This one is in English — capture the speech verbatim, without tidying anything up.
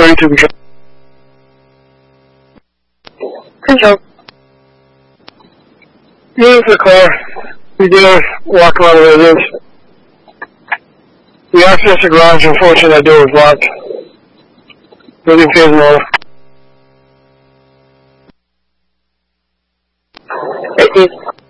thirty-two control. Control. Use the car. We did walk around where it is. We accessed the garage. Unfortunately, that door was locked. Building phase one. Received.